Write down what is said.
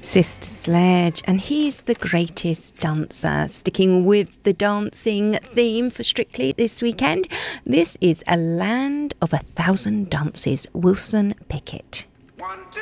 Sister Sledge, and he's the greatest dancer. Sticking with the dancing theme for Strictly this weekend, this is A Land of a Thousand Dances, Wilson Pickett. 1, 2,